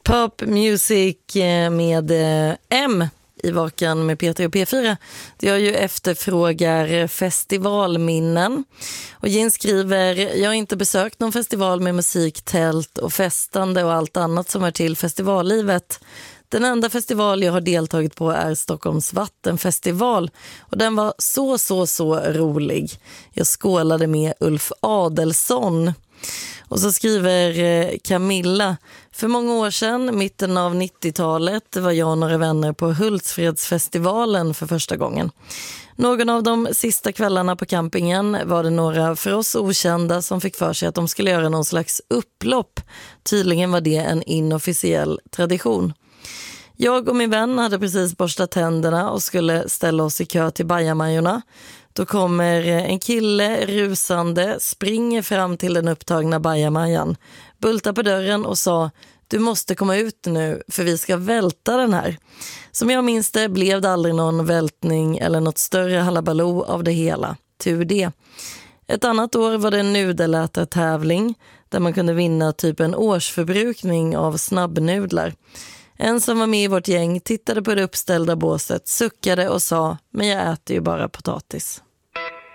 Pop Music med M i Vakan med Peter och P4. Jag ju efterfrågar festivalminnen. Och Jin skriver, jag har inte besökt någon festival med musik, tält och festande och allt annat som är till festivallivet. Den enda festival jag har deltagit på är Stockholms vattenfestival och den var så rolig. Jag skålade med Ulf Adelsson. Och så skriver Camilla, för många år sedan, mitten av 90-talet, var jag och några vänner på Hultsfredsfestivalen för första gången. Någon av de sista kvällarna på campingen var det några för oss okända som fick för sig att de skulle göra någon slags upplopp. Tydligen var det en inofficiell tradition. Jag och min vän hade precis borstat tänderna och skulle ställa oss i kö till bajamajorna. Då kommer en kille rusande, springer fram till den upptagna bajamajan, bultar på dörren och sa, du måste komma ut nu för vi ska välta den här. Som jag minns det blev det aldrig någon vältning eller något större halabaloo av det hela. Tur det. Ett annat år var det en nudelätartävling där man kunde vinna typ en årsförbrukning av snabbnudlar. En som var med i vårt gäng tittade på det uppställda båset, suckade och sa, men jag äter ju bara potatis.